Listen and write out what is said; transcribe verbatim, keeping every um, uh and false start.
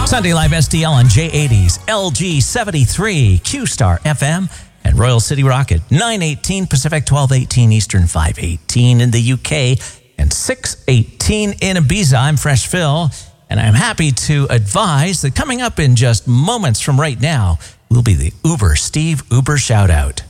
Sunday Live S D L on J eighties, L G seventy-three, Q-Star F M, and Royal City Rocket, nine eighteen Pacific, twelve eighteen Eastern, five eighteen in the U K, and six eighteen in Ibiza. I'm Fresh Phil, and I'm happy to advise that coming up in just moments from right now will be the Uber Steve Uber Shoutout.